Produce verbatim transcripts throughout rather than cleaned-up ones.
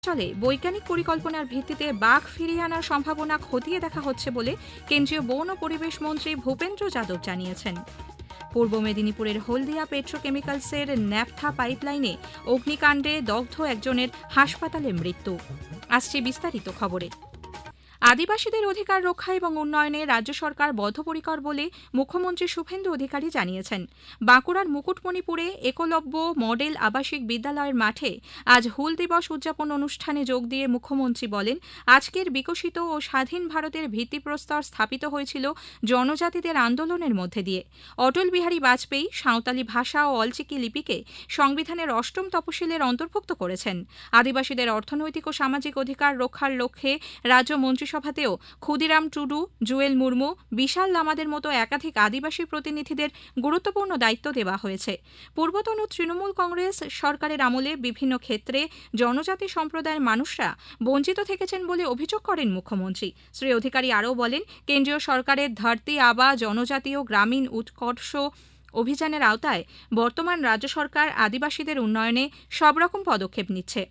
চলে বৈজ্ঞানিক পরিকল্পনার ভিত্তিতে বাঘ ফিরিয়ে আনার সম্ভাবনা খতিয়ে দেখা হচ্ছে বলে কেন্দ্রীয় বন ও পরিবেশ মন্ত্রী ভূপেন্দ্র যাদব জানিয়েছেন। পূর্ব মেদিনীপুরের হলদিয়া পেট্রোকেমিক্যালসের ন্যাপথা পাইপলাইনে অগ্নিকাণ্ডে দগ্ধ একজনের হাসপাতালে মৃত্যু। আসছে বিস্তারিত খবরে। আদিবাসীদের অধিকার রক্ষা এবং উন্নয়নে রাজ্য সরকার বদ্ধপরিকর বলে মুখ্যমন্ত্রী শুভেন্দু অধিকারী জানিয়েছেন। বাঁকুড়ার মুকুটমণিপুরে একলব্য মডেল আবাসিক বিদ্যালয়ের মাঠে আজ হুল দিবস উদযাপন অনুষ্ঠানে যোগ দিয়ে মুখ্যমন্ত্রী বলেন, আজকের বিকশিত ও স্বাধীন ভারতের ভিত্তিপ্রস্তর স্থাপিত হয়েছিল জনজাতিদের আন্দোলনের মধ্যে দিয়ে। অটল বিহারী বাজপেয়ী সাঁওতালি ভাষা ও অলচিকি লিপিকে সংবিধানের অষ্টম তপশিলের অন্তর্ভুক্ত করেছেন। আদিবাসীদের অর্থনৈতিক ও সামাজিক অধিকার রক্ষার লক্ষ্যে রাজ্য মন্ত্রী সভাতেও ক্ষুদিরাম টুডু, জুয়েল মুর্মু, বিশাল লামাদের মতো একাধিক আদিবাসী প্রতিনিধিদের গুরুত্বপূর্ণ দায়িত্ব দেওয়া হয়েছে। পূর্বতন তৃণমূল কংগ্রেস সরকারের আমলে বিভিন্ন ক্ষেত্রে জনজাতি সম্প্রদায়ের মানুষরা বঞ্চিত থেকেছেন বলে অভিযোগ করেন মুখ্যমন্ত্রী। শ্রী অধিকারী আরও বলেন, কেন্দ্রীয় সরকারের ধরতি আবা জনজাতীয় গ্রামীণ উৎকর্ষ অভিযানের আওতায় বর্তমান রাজ্য সরকার আদিবাসীদের উন্নয়নে সব রকম পদক্ষেপ নিচ্ছে।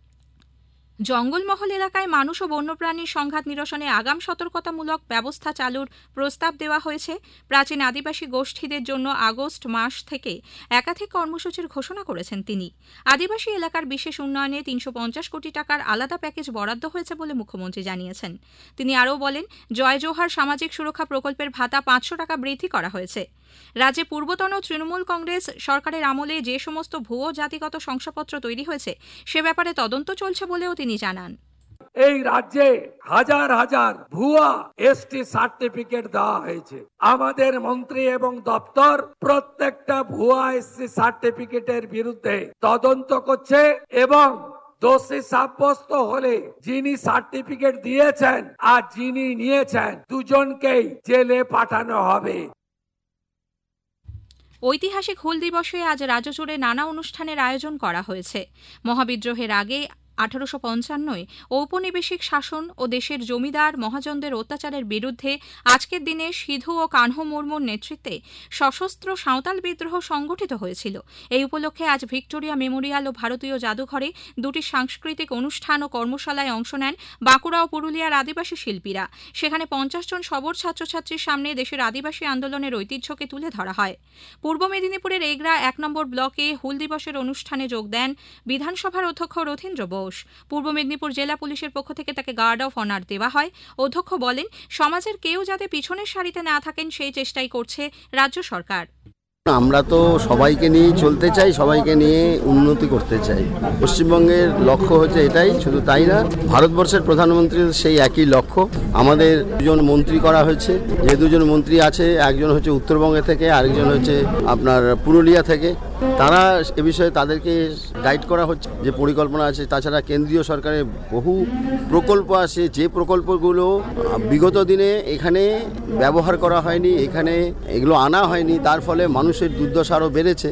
জঙ্গলমহল এলাকায় মানুষ ও বন্যপ্রাণীর সংঘাত নিরসনে আগাম সতর্কতামূলক ব্যবস্থা চালুর প্রস্তাব দেওয়া হয়েছে। প্রাচীন আদিবাসী গোষ্ঠীদের জন্য আগস্ট মাস থেকে একাধিক কর্মসূচির ঘোষণা করেছেন তিনি। আদিবাসী এলাকার বিশেষ উন্নয়নে তিনশো পঞ্চাশ কোটি টাকার আলাদা প্যাকেজ বরাদ্দ হয়েছে বলে মুখ্যমন্ত্রী জানিয়েছেন। তিনি আরও বলেন, জয় জোহার সামাজিক সুরক্ষা প্রকল্পের ভাতা পাঁচশো টাকা বৃদ্ধি করা হয়েছে। রাজ্যে পূর্বতন তৃণমূল কংগ্রেস সরকারের আমলে যে সমস্ত ভুয়ো জাতিগত শংসাপত্র তৈরি হয়েছে সে ব্যাপারে তদন্ত চলছে বলেও তিনি জানান। এই রাজ্যে হাজার হাজার ভুয়া এসটি সার্টিফিকেট দেওয়া হয়েছে। আমাদের মন্ত্রী এবং দপ্তর প্রত্যেকটা ভুয়া এসটি সার্টিফিকেটের বিরুদ্ধে তদন্ত করছে এবং দোষী সাব্যস্ত হলে যিনি সার্টিফিকেট দিয়েছেন আর যিনি নিয়েছেন দুজনকেই জেলে পাঠানো হবে। ঐতিহাসিক হুল দিবসে আজ রাজ্য জুড়ে নানা অনুষ্ঠানের আয়োজন করা হয়েছে। মহাবিদ্রোহের আগে আঠারোশো পঞ্চান্নয় ঔপনিবেশিক শাসন ও দেশের জমিদার মহাজনদের অত্যাচারের বিরুদ্ধে আজকের দিনে সিধু ও কানহু মুর্মুর নেতৃত্বে সশস্ত্র সাঁওতাল বিদ্রোহ সংগঠিত হয়েছিল। এই উপলক্ষে আজ ভিক্টোরিয়া মেমোরিয়াল ও ভারতীয় জাদুঘরে দুটি সাংস্কৃতিক অনুষ্ঠান ও কর্মশালায় অংশ নেন বাঁকুড়া ও পুরুলিয়ার আদিবাসী শিল্পীরা। সেখানে পঞ্চাশ জন সবর ছাত্রছাত্রীর সামনে দেশের আদিবাসী আন্দোলনের ঐতিহ্যকে তুলে ধরা হয়। পূর্ব মেদিনীপুরের এগরা এক নম্বর ব্লকে হুল দিবসের অনুষ্ঠানে যোগ দেন বিধানসভার অধ্যক্ষ রথীন্দ্র বোস। পূর্ব মেদিনীপুর জেলা পুলিশের পক্ষ থেকে তাকে গার্ড অফ অনার দেওয়া হয়। অধ্যক্ষ বলেন, সমাজের কেউ যাতে পিছনের সারিতে না থাকেন সেই চেষ্টাই করছে রাজ্য সরকার। আমরা তো সবাইকে নিয়ে চলতে চাই, সবাইকে নিয়ে উন্নতি করতে চাই। পশ্চিমবঙ্গের লক্ষ্য হচ্ছে এটাই, শুধু তাই না, ভারতবর্ষের প্রধানমন্ত্রীর সেই একই লক্ষ্য। আমাদের দুজন মন্ত্রী করা হয়েছে, যে দুজন মন্ত্রী আছে একজন হচ্ছে উত্তরবঙ্গে থেকে, আরেকজন হচ্ছে আপনার পুরুলিয়া থেকে। তারা এ বিষয়ে তাদেরকে গাইড করা হচ্ছে যে পরিকল্পনা আছে। তাছাড়া কেন্দ্রীয় সরকারের বহু প্রকল্প আছে, যে প্রকল্পগুলো বিগত দিনে এখানে ব্যবহার করা হয়নি, এখানে এগুলো আনা হয়নি, তার ফলে মানুষের দুর্দশা আরও বেড়েছে।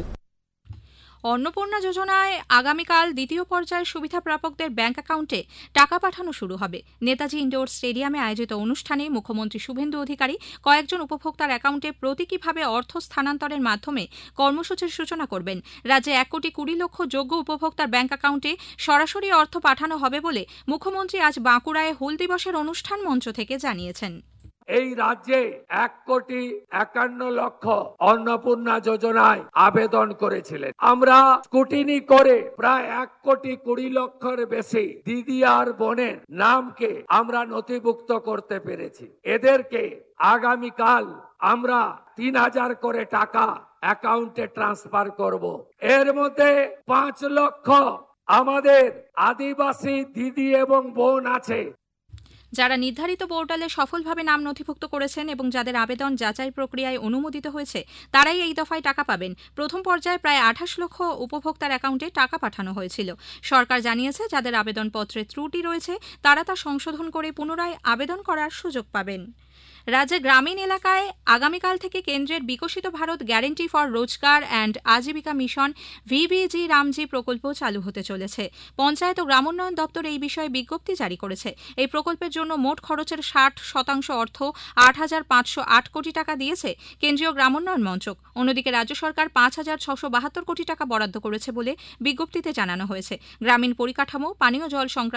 অন্নপূর্ণা যোজনায় আগামীকাল দ্বিতীয় পর্যায়ের সুবিধা প্রাপকদের ব্যাংক অ্যাকাউন্টে টাকা পাঠানো শুরু হবে। নেতাজি ইন্ডোর স্টেডিয়ামে আয়োজিত অনুষ্ঠানে মুখ্যমন্ত্রী শুভেন্দু অধিকারী কয়েকজন উপভোক্তার অ্যাকাউন্টে প্রতীকীভাবে অর্থ স্থানান্তরের মাধ্যমে কর্মসূচির সূচনা করবেন। রাজ্যে এক কোটি কুড়ি লক্ষ যোগ্য উপভোক্তার ব্যাংক অ্যাকাউন্টে সরাসরি অর্থ পাঠানো হবে বলে মুখ্যমন্ত্রী আজ বাঁকুড়ায় হুল দিবসের অনুষ্ঠান মঞ্চ থেকে জানিয়েছেন। এই রাজ্যে এক কোটি একান্ন লক্ষ অন্নপূর্ণা যোজনায় আবেদন করেছিলেন। আমরা স্কুটিনি করে প্রায় এক কোটি কুড়ি লক্ষের বেশি দিদি আর বোনের নামকে আমরা নথিভুক্ত করতে পেরেছি। এদেরকে আগামীকাল আমরা তিন হাজার করে টাকা অ্যাকাউন্টে ট্রান্সফার করব। এর মধ্যে পাঁচ লক্ষ আমাদের আদিবাসী দিদি এবং বোন আছে যারা নির্ধারিত পোর্টালে সফলভাবে নাম নথিভুক্ত করেছেন এবং যাদের আবেদন যাচাই প্রক্রিয়ায় অনুমোদিত হয়েছে তারাই এই দফায় টাকা পাবেন। প্রথম পর্যায়ে প্রায় আঠাশ লক্ষ উপভোক্তার অ্যাকাউন্টে টাকা পাঠানো হয়েছিল। সরকার জানিয়েছে, যাদের আবেদনপত্রে ত্রুটি রয়েছে তারা তা সংশোধন করে পুনরায় আবেদন করার সুযোগ পাবেন। রাজ্যের গ্রামীণ এলাকায় আগামীকাল থেকে কেন্দ্রের বিকশিত ভারত গ্যারেন্টি ফর রোজগার and Ajeevika mission VBG Ramji প্রকল্প চালু হতে চলেছে। পঞ্চায়েত ও গ্রামোন্নয়ন দপ্তর এই বিষয়ে বিজ্ঞপ্তি জারি করেছে। এই প্রকল্পের জন্য মোট খরচের ষাট শতাংশ অর্থ আট হাজার পাঁচশো আট কোটি টাকা দিয়েছে কেন্দ্রীয় গ্রামোন্নয়ন মন্ত্রক। অন্যদিকে রাজ্য সরকার পাঁচ হাজার ছশো বাহাত্তর কোটি টাকা বরাদ্দ করেছে বলে বিজ্ঞপ্তিতে জানানো হয়েছে। গ্রামীণ পরিকাঠামো, পানীয় জল সংক্রান্ত